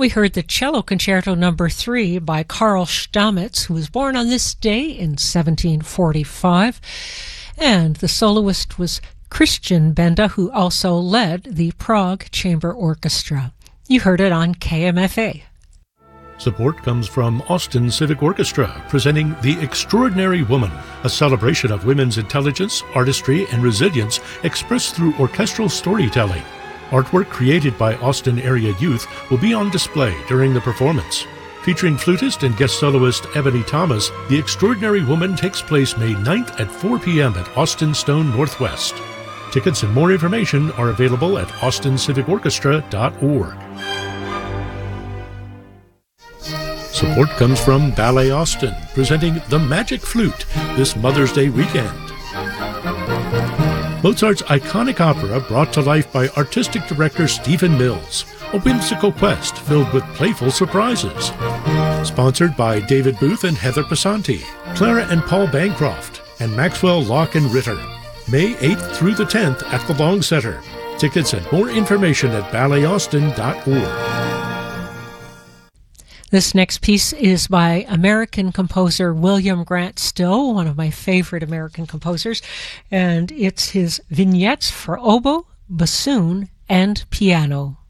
We heard the Cello Concerto No. 3 by Karl Stamitz, who was born on this day in 1745, and the soloist was Christian Benda, who also led the Prague Chamber Orchestra. You heard it on KMFA. Support comes from Austin Civic Orchestra, presenting The Extraordinary Woman, a celebration of women's intelligence, artistry, and resilience expressed through orchestral storytelling. Artwork created by Austin area youth will be on display during the performance. Featuring flutist and guest soloist Ebony Thomas, The Extraordinary Woman takes place May 9th at 4 p.m. at Austin Stone Northwest. Tickets and more information are available at austincivicorchestra.org. Support comes from Ballet Austin, presenting The Magic Flute this Mother's Day weekend. Mozart's iconic opera brought to life by artistic director Stephen Mills, a whimsical quest filled with playful surprises. Sponsored by David Booth and Heather Pasanti, Clara and Paul Bancroft, and Maxwell Locke and Ritter. May 8th through the 10th at the Long Center. Tickets and more information at balletAustin.org. This next piece is by American composer William Grant Still, one of my favorite American composers, and it's his vignettes for oboe, bassoon, and piano.